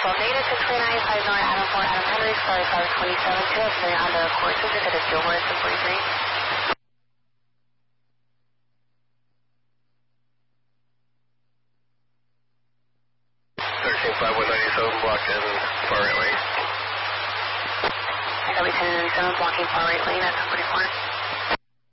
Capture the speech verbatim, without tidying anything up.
twelve negative, six three nine, five nine, Adam four, Adam Henry, sorry, five twenty-seven, two, that's very on the course, is it a Gilbert, six forty-three? thirteen five one ninety-seven, block in far right lane. I got ten ninety-seven, blocking far right lane, that's forty-four.